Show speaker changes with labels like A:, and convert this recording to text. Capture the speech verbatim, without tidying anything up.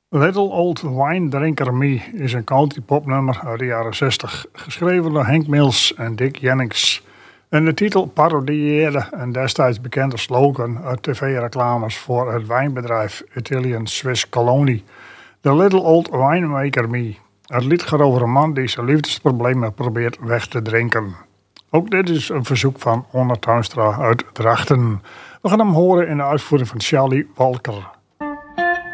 A: Little Old Wine Drinker Me is een country popnummer uit de jaren zestig, geschreven door Hank Mills en Dick Jennings. En de titel parodieerde een destijds bekende slogan uit tv-reclames voor het wijnbedrijf Italian Swiss Colony. The Little Old Winemaker Me. Het lied gaat over een man die zijn liefdesproblemen probeert weg te drinken. Ook dit is een verzoek van Onno Tuinstra uit Drachten. We gaan hem horen in de uitvoering van Charlie Walker.